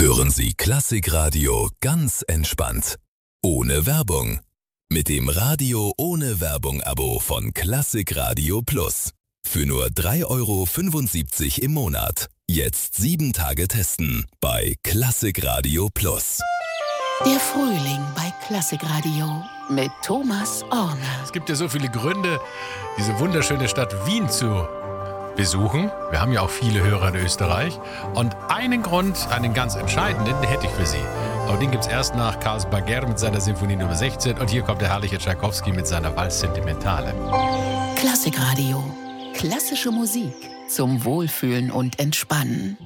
Hören Sie Klassikradio ganz entspannt. Ohne Werbung. Mit dem Radio ohne Werbung-Abo von Klassikradio Plus. Für nur 3,75 € im Monat. Jetzt 7 Tage testen bei Klassikradio Plus. Der Frühling bei Klassikradio mit Thomas Orner. Es gibt ja so viele Gründe, diese wunderschöne Stadt Wien zu besuchen. Wir haben ja auch viele Hörer in Österreich. Und einen Grund, einen ganz entscheidenden, hätte ich für Sie. Aber den gibt es erst nach Carls Baguerre mit seiner Sinfonie Nummer 16. Und hier kommt der herrliche Tschaikowski mit seiner Valse Sentimentale. Klassikradio. Klassische Musik zum Wohlfühlen und Entspannen.